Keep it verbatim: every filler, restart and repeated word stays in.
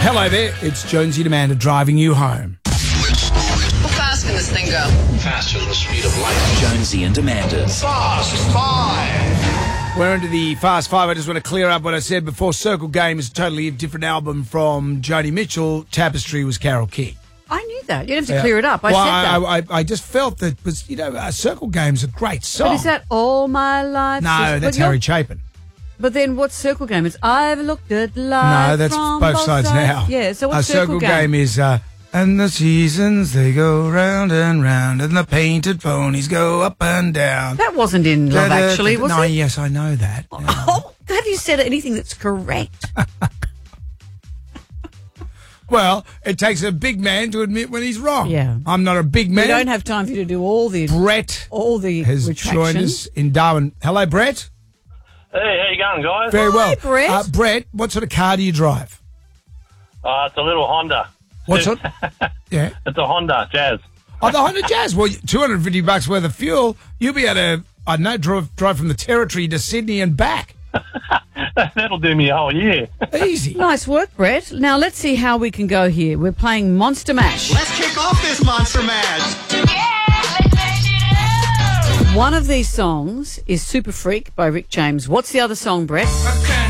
Hello there, it's Jonesy and Amanda driving you home. How fast can this thing go? Faster than the speed of light. Jonesy and Amanda's Fast Five. We're into the Fast Five. I just want to clear up what I said before. Circle Game is a totally different album from Joni Mitchell. Tapestry was Carole King. I knew that. You don't have to clear it up. I well, said that. I, I, I just felt that was, you know, uh, Circle Game's a great song. But is that All My Life? No, Just- that's but Harry you're- Chapin. But then what's Circle Game? It's I've looked at life No, that's from both sides now. Yeah, so A what's Circle Circle, Game is, uh, and the seasons, they go round and round, and the painted ponies go up and down. That wasn't in Love Da- da- Actually, da- was no, it? yes, I know that. Yeah. Oh, have you said anything that's correct? Well, it takes a big man to admit when he's wrong. Yeah. I'm not a big man. We don't have time for you to do all the Brett all the has retractions. joined us in Darwin. Hello, Brett. Hey, how you going, guys? Very Hi, well. Brett. Uh, Brett, what sort of car do you drive? Uh, it's a little Honda. What sort? Yeah. It's a Honda Jazz. Oh, the Honda Jazz. Well, two hundred fifty bucks worth of fuel. You'll be able to, I don't know, drive, drive from the Territory to Sydney and back. That'll do me a whole year. Easy. Nice work, Brett. Now let's see how we can go here. We're playing Monster Mash. Let's kick off this Monster Mash. One of these songs is Super Freak by Rick James. What's the other song, Brett? I can't